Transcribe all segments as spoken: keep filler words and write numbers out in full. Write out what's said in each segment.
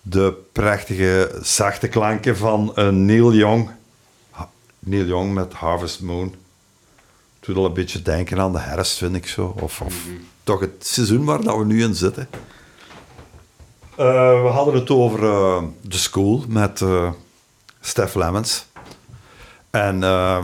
de prachtige, zachte klanken van uh, Neil Young. Ha- Neil Young met Harvest Moon. Het doet al een beetje denken aan de herfst, vind ik zo. Of, of mm-hmm. toch het seizoen waar dat we nu in zitten. Uh, we hadden het over uh, The School met uh, Stef Lemmens. En uh,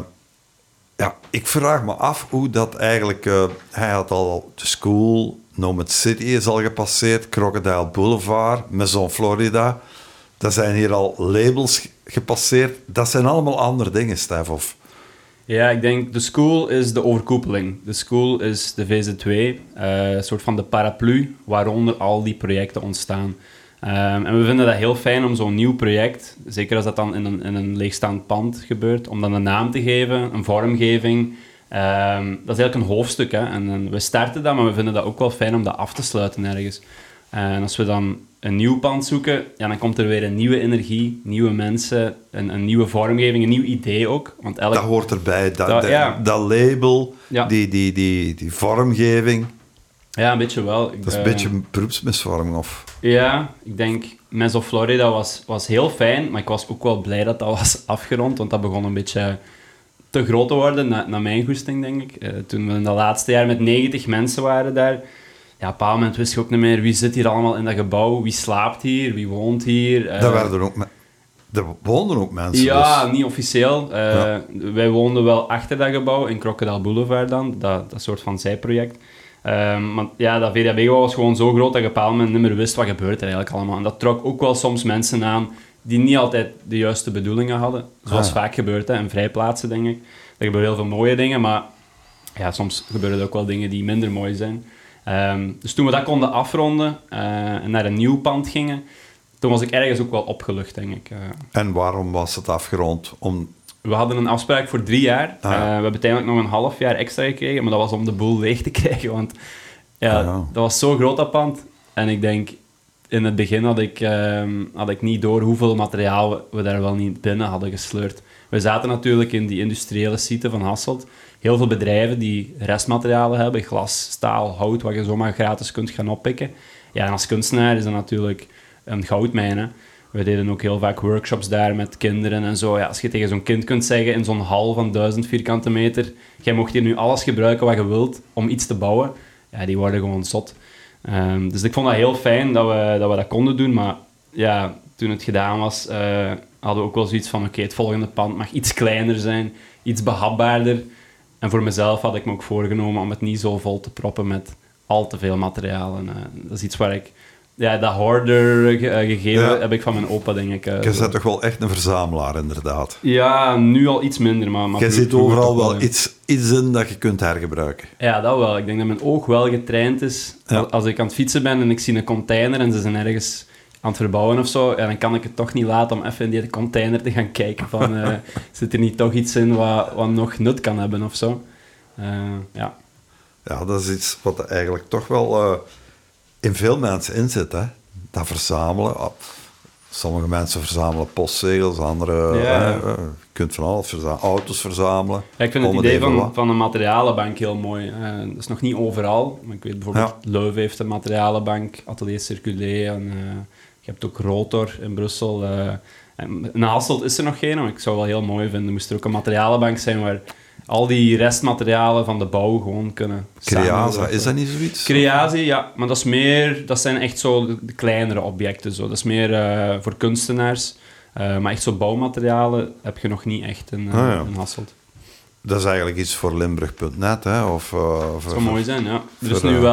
ja, ik vraag me af hoe dat eigenlijk... Uh, hij had al The School, Nomad City is al gepasseerd, Crocodile Boulevard, Maison Florida. Dat zijn hier al labels gepasseerd. Dat zijn allemaal andere dingen, Stef, of... Ja, ik denk, The School is de overkoepeling. The School is de V Z twee, uh, een soort van de paraplu waaronder al die projecten ontstaan. Um, en we vinden dat heel fijn om zo'n nieuw project, zeker als dat dan in een, in een leegstaand pand gebeurt, om dan een naam te geven, een vormgeving. Um, dat is eigenlijk een hoofdstuk, hè. En, en we starten dat, maar we vinden dat ook wel fijn om dat af te sluiten ergens. En als we dan een nieuw pand zoeken, ja, dan komt er weer een nieuwe energie, nieuwe mensen, een, een nieuwe vormgeving, een nieuw idee ook. Want elk... Dat hoort erbij, dat, dat, de, ja. dat label, ja. die, die, die, die vormgeving. Ja, een beetje wel. Dat is een uh, beetje een beroepsmisvorming, of? Ja, ik denk, Maison Florida was, was heel fijn, maar ik was ook wel blij dat dat was afgerond, want dat begon een beetje te groot te worden, na, naar mijn goesting, denk ik. Uh, toen we in dat laatste jaar met negentig mensen waren daar, ja, op een bepaald moment wist je ook niet meer wie zit hier allemaal in dat gebouw, wie slaapt hier, wie woont hier. Uh, Daar werden ook me- er woonden ook mensen. Ja, dus. niet officieel. Uh, ja. Wij woonden wel achter dat gebouw, in Crocodile Boulevard dan, dat, dat soort van zijproject. Um, maar ja, dat V D A B was gewoon zo groot dat je op een bepaald moment niet meer wist wat gebeurt er eigenlijk allemaal. En dat trok ook wel soms mensen aan die niet altijd de juiste bedoelingen hadden. Zoals ah, ja. vaak gebeurt, hè, in vrijplaatsen, denk ik. Er gebeuren heel veel mooie dingen, maar ja, soms gebeuren er ook wel dingen die minder mooi zijn. Um, dus toen we dat konden afronden uh, en naar een nieuw pand gingen, toen was ik ergens ook wel opgelucht, denk ik. Uh, en waarom was het afgerond? Om... We hadden een afspraak voor drie jaar. Ah, ja. uh, we hebben uiteindelijk nog een half jaar extra gekregen, maar dat was om de boel leeg te krijgen, want ja, ah, ja. dat was zo groot, dat pand. En ik denk, in het begin had ik, um, had ik niet door hoeveel materiaal we, we daar wel niet binnen hadden gesleurd. We zaten natuurlijk in die industriële site van Hasselt. Heel veel bedrijven die restmaterialen hebben, glas, staal, hout, wat je zomaar gratis kunt gaan oppikken. Ja, en als kunstenaar is dat natuurlijk een goudmijn, hè. We deden ook heel vaak workshops daar met kinderen en zo. Ja, als je tegen zo'n kind kunt zeggen in zo'n hal van duizend vierkante meter, jij mocht hier nu alles gebruiken wat je wilt om iets te bouwen, ja, die worden gewoon zot. Um, dus ik vond dat heel fijn dat we, dat we dat konden doen, maar ja, toen het gedaan was, uh, hadden we ook wel zoiets van, oké, okay, het volgende pand mag iets kleiner zijn, iets behapbaarder. En voor mezelf had ik me ook voorgenomen om het niet zo vol te proppen met al te veel materialen. Uh, dat is iets waar ik... Ja, dat hoarder ge- gegeven ja. heb ik van mijn opa, denk ik. Uh, je bent toch wel echt een verzamelaar, inderdaad. Ja, nu al iets minder, maar... maar je zit overal wel iets, iets in dat je kunt hergebruiken. Ja, dat wel. Ik denk dat mijn oog wel getraind is. Ja. Als ik aan het fietsen ben en ik zie een container en ze zijn ergens aan het verbouwen of zo, ja, dan kan ik het toch niet laten om even in die container te gaan kijken van... Uh, zit er niet toch iets in wat, wat nog nut kan hebben of zo? Uh, ja. Ja, dat is iets wat eigenlijk toch wel... Uh, in veel mensen inzit, hè. Dat verzamelen. Sommige mensen verzamelen postzegels, andere... Ja. Uh, je kunt van alles verzamelen. Auto's verzamelen. Ja, ik vind het idee van, van een materialenbank heel mooi. Uh, dat is nog niet overal. Maar ik weet bijvoorbeeld, ja. Leuven heeft een materialenbank, Atelier Circulé. En, uh, je hebt ook Rotor in Brussel. Uh, en in Hasselt is er nog geen, maar ik zou het wel heel mooi vinden. Er moest er ook een materialenbank zijn waar... al die restmaterialen van de bouw gewoon kunnen Creasa, is dat niet zoiets? Creasi, ja. Maar dat is meer... Dat zijn echt zo de kleinere objecten. Zo. Dat is meer uh, voor kunstenaars. Uh, maar echt zo bouwmaterialen heb je nog niet echt in, uh, ah, ja. in Hasselt. Dat is eigenlijk iets voor Limburg punt net, hè? Of, uh, dat zou mooi zijn, ja. Er is voor, nu wel